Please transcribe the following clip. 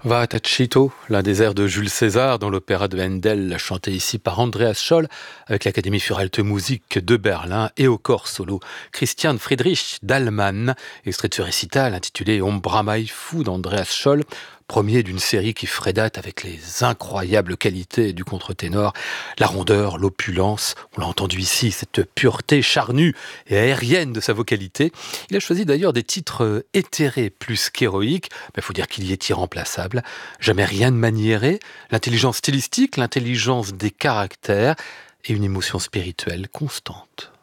Va Tacito, l'un des airs de Jules César dans l'opéra de Handel, chanté ici par Andreas Scholl avec l'Académie für Alte Musik de Berlin et au corps solo Christian Friedrich Dallmann, extrait de ce récital intitulé Ombra mai fu d'Andreas Scholl, premier d'une série qui ferait date avec les incroyables qualités du contre-ténor, la rondeur, l'opulence, on l'a entendu ici, cette pureté charnue et aérienne de sa vocalité. Il a choisi d'ailleurs des titres éthérés plus qu'héroïques, mais il faut dire qu'il y est irremplaçable. Jamais rien de maniéré, l'intelligence stylistique, l'intelligence des caractères et une émotion spirituelle constante.